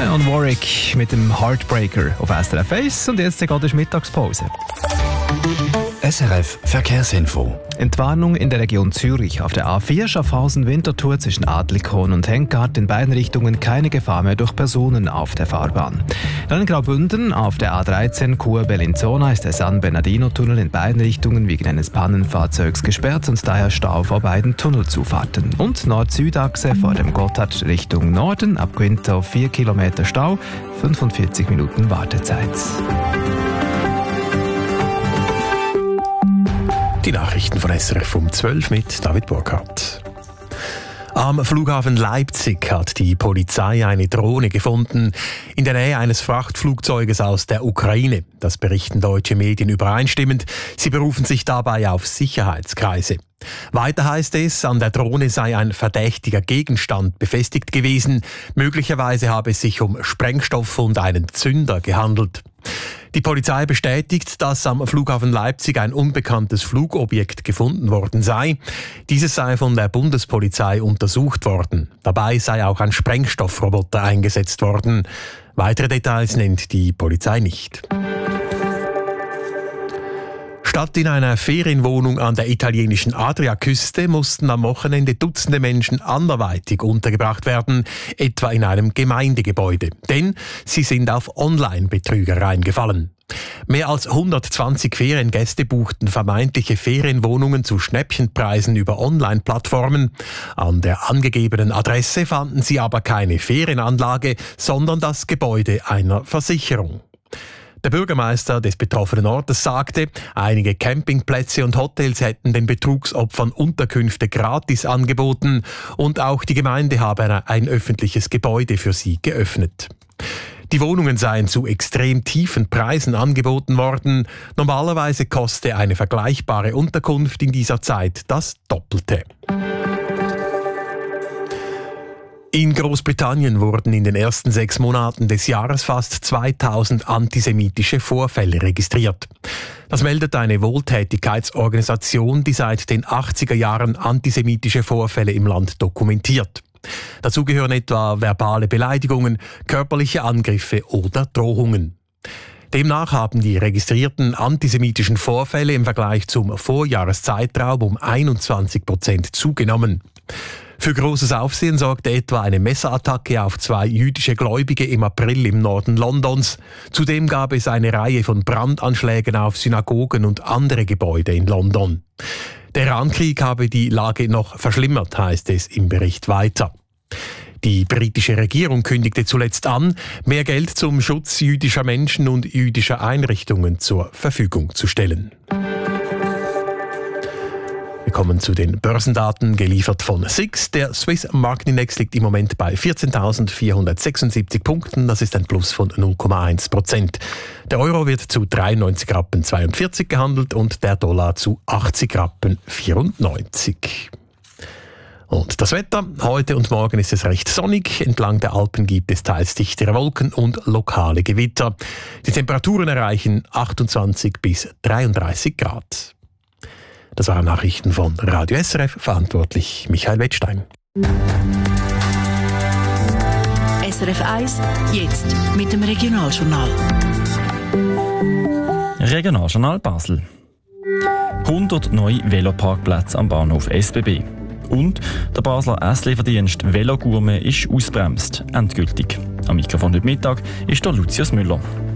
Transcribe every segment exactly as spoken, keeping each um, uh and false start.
Dionne Warwick mit dem Heartbreaker auf S R F eins und jetzt geht es Mittagspause. S R F Verkehrsinfo. Entwarnung in der Region Zürich. Auf der A vier Schaffhausen-Winterthur zwischen Adlikon und Henkart in beiden Richtungen keine Gefahr mehr durch Personen auf der Fahrbahn. Dann in Graubünden auf der A dreizehn Chur-Bellinzona ist der San Bernardino-Tunnel in beiden Richtungen wegen eines Pannenfahrzeugs gesperrt und daher Stau vor beiden Tunnelzufahrten. Und Nord-Süd-Achse vor dem Gotthard Richtung Norden ab Quinto vier Kilometer Stau, fünfundvierzig Minuten Wartezeit. Die Nachrichten von S R F um zwölf mit David Burkhardt. Am Flughafen Leipzig hat die Polizei eine Drohne gefunden in der Nähe eines Frachtflugzeuges aus der Ukraine. Das berichten deutsche Medien übereinstimmend. Sie berufen sich dabei auf Sicherheitskreise. Weiter heißt es, an der Drohne sei ein verdächtiger Gegenstand befestigt gewesen. Möglicherweise habe es sich um Sprengstoff und einen Zünder gehandelt. Die Polizei bestätigt, dass am Flughafen Leipzig ein unbekanntes Flugobjekt gefunden worden sei. Dieses sei von der Bundespolizei untersucht worden. Dabei sei auch ein Sprengstoffroboter eingesetzt worden. Weitere Details nennt die Polizei nicht. Statt in einer Ferienwohnung an der italienischen Adriaküste mussten am Wochenende Dutzende Menschen anderweitig untergebracht werden, etwa in einem Gemeindegebäude. Denn sie sind auf Online-Betrüger reingefallen. Mehr als hundertzwanzig Feriengäste buchten vermeintliche Ferienwohnungen zu Schnäppchenpreisen über Online-Plattformen. An der angegebenen Adresse fanden sie aber keine Ferienanlage, sondern das Gebäude einer Versicherung. Der Bürgermeister des betroffenen Ortes sagte, einige Campingplätze und Hotels hätten den Betrugsopfern Unterkünfte gratis angeboten und auch die Gemeinde habe ein öffentliches Gebäude für sie geöffnet. Die Wohnungen seien zu extrem tiefen Preisen angeboten worden. Normalerweise koste eine vergleichbare Unterkunft in dieser Zeit das Doppelte. In Großbritannien wurden in den ersten sechs Monaten des Jahres fast zweitausend antisemitische Vorfälle registriert. Das meldet eine Wohltätigkeitsorganisation, die seit den achtziger Jahren antisemitische Vorfälle im Land dokumentiert. Dazu gehören etwa verbale Beleidigungen, körperliche Angriffe oder Drohungen. Demnach haben die registrierten antisemitischen Vorfälle im Vergleich zum Vorjahreszeitraum um einundzwanzig Prozent zugenommen. Für großes Aufsehen sorgte etwa eine Messerattacke auf zwei jüdische Gläubige im April im Norden Londons. Zudem gab es eine Reihe von Brandanschlägen auf Synagogen und andere Gebäude in London. Der Irankrieg habe die Lage noch verschlimmert, heißt es im Bericht weiter. Die britische Regierung kündigte zuletzt an, mehr Geld zum Schutz jüdischer Menschen und jüdischer Einrichtungen zur Verfügung zu stellen. Wir kommen zu den Börsendaten, geliefert von S I X. Der Swiss Market Index liegt im Moment bei vierzehntausendvierhundertsechsundsiebzig Punkten. Das ist ein Plus von null Komma eins Prozent. Der Euro wird zu dreiundneunzig Rappen zweiundvierzig gehandelt und der Dollar zu achtzig Rappen vierundneunzig. Und das Wetter. Heute und morgen ist es recht sonnig. Entlang der Alpen gibt es teils dichtere Wolken und lokale Gewitter. Die Temperaturen erreichen achtundzwanzig bis dreiunddreißig Grad. Das waren Nachrichten von Radio S R F, verantwortlich Michael Wettstein. S R F eins, jetzt mit dem Regionaljournal. Regionaljournal Basel. hundert neue Veloparkplätze am Bahnhof S B B. Und der Basler Esslieferdienst Velogourmet ist ausbremst, endgültig. Am Mikrofon heute Mittag ist der Lucius Müller.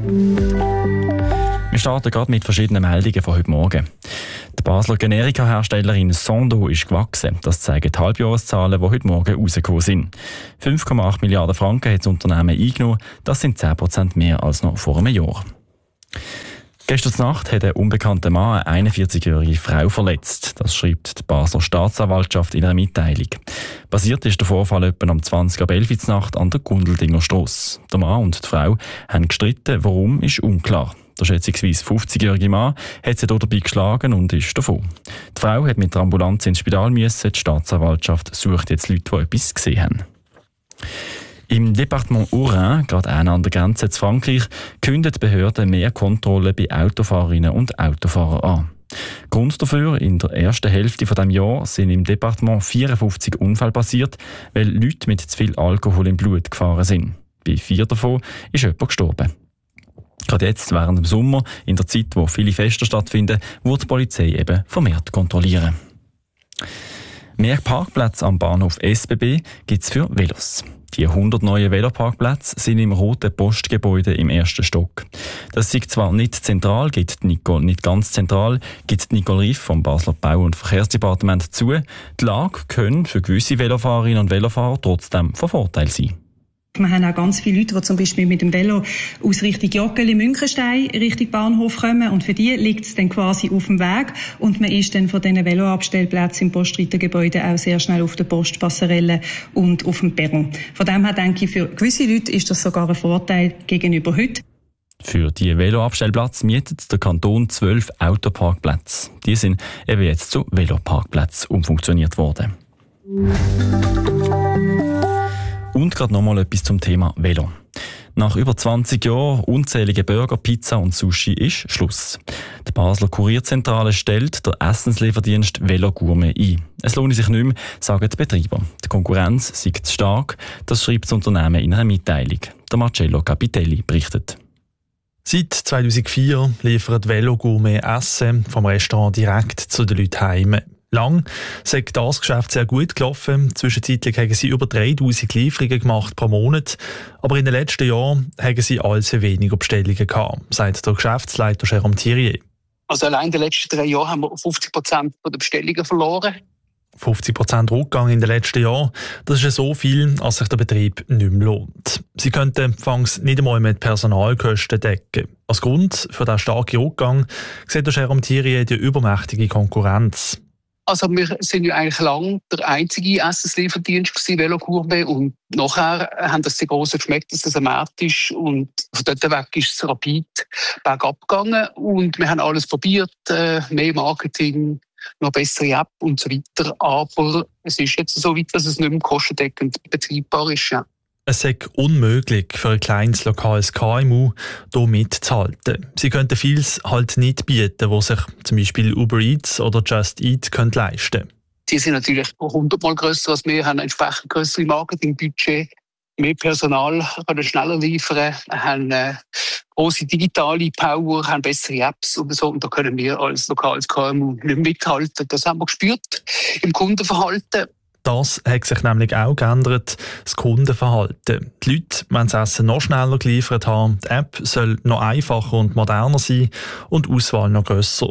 Wir starten gerade mit verschiedenen Meldungen von heute Morgen. Die Basler Generika-Herstellerin Sondo ist gewachsen. Das zeigen die Halbjahreszahlen, die heute Morgen rausgekommen sind. fünf Komma acht Milliarden Franken hat das Unternehmen eingenommen. Das sind zehn Prozent mehr als noch vor einem Jahr. Gestern Nacht hat ein unbekannter Mann eine einundvierzigjährige Frau verletzt. Das schreibt die Basler Staatsanwaltschaft in einer Mitteilung. Passiert ist der Vorfall etwa am zwanzig ab elf Uhr Nacht an der Gundeldinger Strasse. Der Mann und die Frau haben gestritten, warum ist unklar. Der schätzungsweise fünfzigjährige Mann hat sie dabei geschlagen und ist davon. Die Frau hat mit der Ambulanz ins Spital müssen. Die Staatsanwaltschaft sucht jetzt Leute, die etwas gesehen haben. Im Departement Haut-Rhin, gerade an der Grenze zu Frankreich, kündigen die Behörden mehr Kontrollen bei Autofahrerinnen und Autofahrern an. Grund dafür: in der ersten Hälfte dieses Jahres sind im Departement vierundfünfzig Unfälle passiert, weil Leute mit zu viel Alkohol im Blut gefahren sind. Bei vier davon ist jemand gestorben. Gerade jetzt, während dem Sommer, in der Zeit, wo viele Feste stattfinden, wird die Polizei eben vermehrt kontrollieren. Mehr Parkplätze am Bahnhof S B B gibt es für Velos. Die hundert neuen Veloparkplätze sind im roten Postgebäude im ersten Stock. Das ist zwar nicht zentral, gibt Nicole nicht ganz zentral, gibt Nicole Riff vom Basler Bau- und Verkehrsdepartement zu. Die Lage können für gewisse Velofahrerinnen und Velofahrer trotzdem von Vorteil sein. Wir haben auch ganz viele Leute, die zum Beispiel mit dem Velo aus Richtung Joggeli, Münchenstein, Richtung Bahnhof kommen. Und für die liegt es dann quasi auf dem Weg. Und man ist dann von diesen Veloabstellplätzen im Postreitergebäude auch sehr schnell auf der Postpasserelle und auf dem Perron. Von dem her denke ich, für gewisse Leute ist das sogar ein Vorteil gegenüber heute. Für die Veloabstellplatz mietet der Kanton zwölf Autoparkplätze. Die sind eben jetzt zu Veloparkplätzen umfunktioniert worden. Und gerade nochmal etwas zum Thema Velo. Nach über zwanzig Jahren unzählige Burger, Pizza und Sushi ist Schluss. Die Basler Kurierzentrale stellt der Essenslieferdienst Velo Gourmet ein. Es lohnt sich nicht mehr, sagen die Betreiber. Die Konkurrenz sei zu stark, das schreibt das Unternehmen in einer Mitteilung. Der Marcello Capitelli berichtet. Seit zweitausendvier liefert Velo Gourmet Essen vom Restaurant direkt zu den Leuten heim. Lang sei das Geschäft sehr gut gelaufen. Zwischenzeitlich haben sie über dreitausend Lieferungen gemacht pro Monat. Aber in den letzten Jahren haben sie allzu weniger Bestellungen gehabt, sagt der Geschäftsleiter Jérôme Thirier. Also allein in den letzten drei Jahren haben wir fünfzig Prozent der Bestellungen verloren. fünfzig Prozent Rückgang in den letzten Jahren, das ist so viel, als sich der Betrieb nicht mehr lohnt. Sie könnten anfangs nicht einmal mit Personalkosten decken. Als Grund für diesen starken Rückgang sieht der Jérôme Thirier die übermächtige Konkurrenz. Also wir sind ja eigentlich lang der einzige Essenslieferdienst gewesen, Velo Gourmet, und nachher haben das die Grossen geschmeckt, dass das ein Markt ist, und von dort weg ist es rapid bergab gegangen und wir haben alles probiert, äh, mehr Marketing, noch bessere App und so weiter, aber es ist jetzt so weit, dass es nicht mehr kostendeckend betriebbar ist. Ja. Es sei unmöglich für ein kleines lokales K M U hier mitzuhalten. Sie könnten vieles halt nicht bieten, was sich zum Beispiel Uber Eats oder Just Eat leisten können. Die sind natürlich hundertmal grösser als wir, haben entsprechend grössere Marketingbudget, mehr Personal, können schneller liefern, haben äh, grosse digitale Power, haben bessere Apps und so. Und da können wir als lokales K M U nicht mithalten. Das haben wir gespürt im Kundenverhalten. Das hat sich nämlich auch geändert, das Kundenverhalten. Die Leute wollen das Essen noch schneller geliefert haben, die App soll noch einfacher und moderner sein und die Auswahl noch grösser.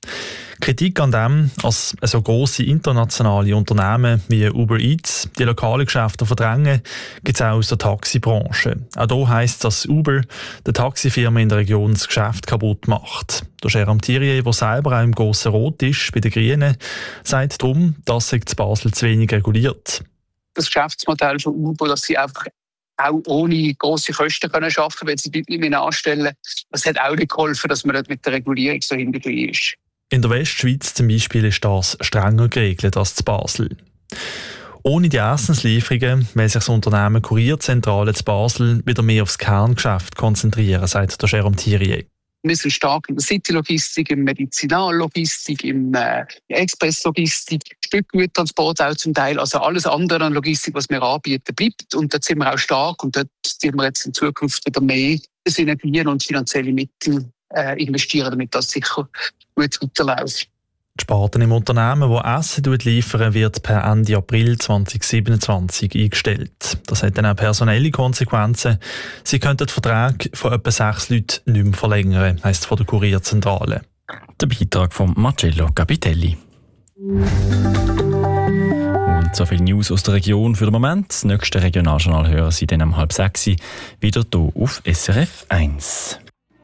Kritik an dem, als so grosse internationale Unternehmen wie Uber Eats die lokalen Geschäfte verdrängen, gibt es auch aus der Taxibranche. Auch hier heisst es, dass Uber der Taxifirma in der Region das Geschäft kaputt macht. Der Jérôme Thirier, der selber auch im grossen Rot ist, bei den Grünen, sagt darum, dass sich das Basel zu wenig reguliert. Das Geschäftsmodell von Uber, dass sie einfach auch ohne grosse Kosten können arbeiten können, wenn sie Leute nicht mehr anstellen, das hat auch nicht geholfen, dass man mit der Regulierung so hinterher ist. In der Westschweiz zum Beispiel ist das strenger geregelt als in Basel. Ohne die Essenslieferungen will sich das Unternehmen Kurierzentrale zu Basel wieder mehr aufs Kerngeschäft konzentrieren, sagt der Jérôme Thirier. Wir sind stark in der City-Logistik, in der Medizinallogistik, in der Expresslogistik, Stückgütertransport auch zum Teil. Also alles andere an Logistik, was wir anbieten, bleibt. Und dort sind wir auch stark und dort werden wir jetzt in Zukunft wieder mehr Synergien und finanzielle Mittel äh, investieren, damit das sicher gut weiterläuft. Die Sparte im Unternehmen, das Essen liefern, wird per Ende April zweitausendsiebenundzwanzig eingestellt. Das hat dann auch personelle Konsequenzen. Sie könnten die Verträge von etwa sechs Leuten nicht mehr verlängern, heisst von der Kurierzentrale. Der Beitrag von Marcello Capitelli. Und so viel News aus der Region für den Moment. Das nächste Regionaljournal hören Sie dann um halb sechs wieder hier auf S R F eins.